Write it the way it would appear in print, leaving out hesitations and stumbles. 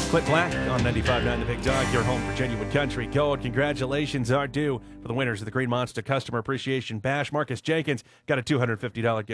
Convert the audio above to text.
Clint Black on 95.9 The Big Dog, your home for genuine country gold. Congratulations are due for the winners of the Green Monster Customer Appreciation Bash. Marcus Jenkins got a $250 gift